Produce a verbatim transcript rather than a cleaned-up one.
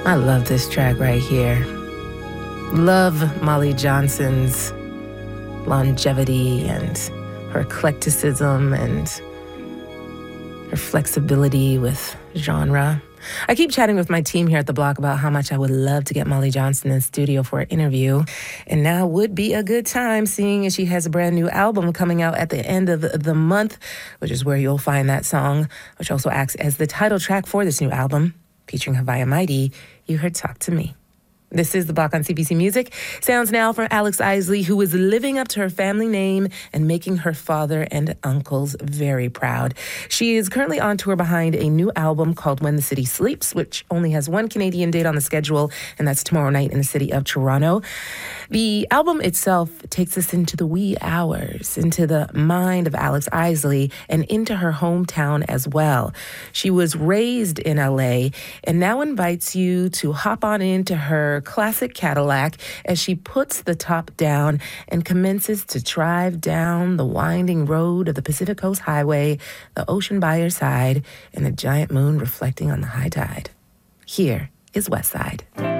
I love this track right here. Love Molly Johnson's longevity and her eclecticism and her flexibility with genre. I keep chatting with my team here at the block about how much I would love to get Molly Johnson in studio for an interview. And now would be a good time, seeing as she has a brand new album coming out at the end of the month, which is where you'll find that song, which also acts as the title track for this new album, featuring Havaya Mighty. You heard Talk to Me. This is The Block on C B C Music. Sounds now from Alex Isley, who is living up to her family name and making her father and uncles very proud. She is currently on tour behind a new album called When the City Sleeps, which only has one Canadian date on the schedule, and that's tomorrow night in the city of Toronto. The album itself takes us into the wee hours, into the mind of Alex Isley, and into her hometown as well. She was raised in L A and now invites you to hop on into her classic Cadillac as she puts the top down and commences to drive down the winding road of the Pacific Coast Highway, the ocean by her side, and the giant moon reflecting on the high tide. Here is West Side.